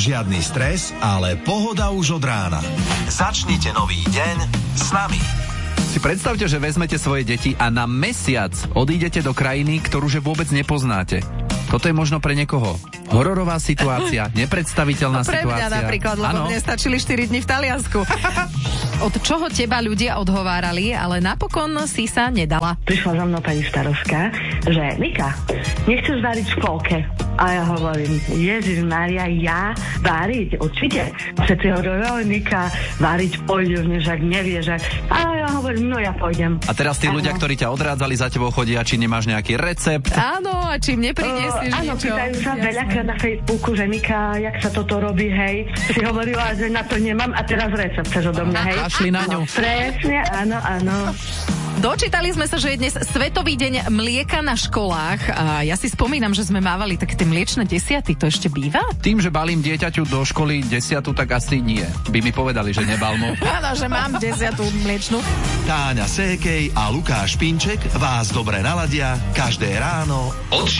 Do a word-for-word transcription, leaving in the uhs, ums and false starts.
Žiadny stres, ale pohoda už od rána. Začnite nový deň s nami. Si predstavte, že vezmete svoje deti a na mesiac odídete do krajiny, ktorú že vôbec nepoznáte. Toto je možno pre niekoho hororová situácia, nepredstaviteľná pre situácia. Pre mňa napríklad, lebo ano. Mne stačili štyri dni v Taliansku. Od čoho teba ľudia odhovárali, ale napokon si sa nedala. Prišla za mnou pani starostka, že Nika, nechceš váriť v škôlke? A ja hovorím, Ježišmária, ja váriť? Určite. Všetci hovorili, Nika, váriť pôjdeš, než ak nevieš. Ak... A ja hovorím, no ja pôjdem. A teraz tí ano. ľudia, ktorí ťa odrádzali, za tebou chodia, či nemáš nejaký recept? Áno, a čím nepriniesieš uh, áno, niečo. Áno, pýtajú sa veľakrát na Facebooku, že Nika, jak sa toto robí, hej. Si hovorila, že na to nemám a teraz recept chceš odo mňa, hej. Kašli na ňu. No, presne, áno, áno. Dočítali sme sa, že je dnes Svetový deň mlieka na školách a ja si spomínam, že sme mávali také tie mliečne desiaty, to ešte býva? Tým, že balím dieťaťu do školy desiatu, tak asi nie. By mi povedali, že nebal mu. Áno, že mám desiatu mliečnu. Táňa Sékej a Lukáš Pinček vás dobre naladia každé ráno od